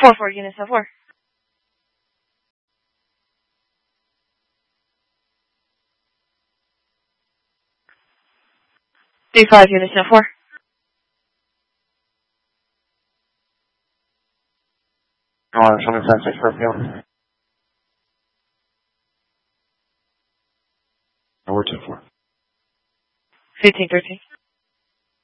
4-4, unit 4. 3-5, unit 4. Something sense for appeal. We're 2-4. 15-13.